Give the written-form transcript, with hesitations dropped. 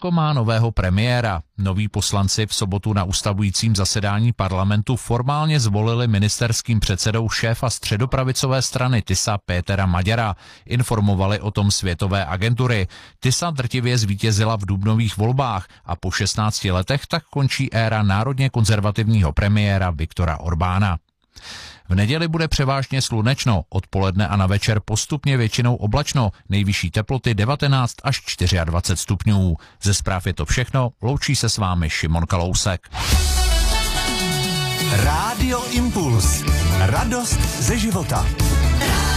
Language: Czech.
Řecko má nového premiéra. Noví poslanci v sobotu na ustavujícím zasedání parlamentu formálně zvolili ministerským předsedou šéfa středopravicové strany TISA Pétera Magyara. Informovali o tom světové agentury. TISA drtivě zvítězila v dubnových volbách a po 16 letech tak končí éra národně konzervativního premiéra Viktora Orbána. V neděli bude převážně slunečno, odpoledne a na večer postupně většinou oblačno, nejvyšší teploty 19 až 24 stupňů. Ze zpráv je to všechno, loučí se s vámi Šimon Kalousek. Rádio Impuls. Radost ze života.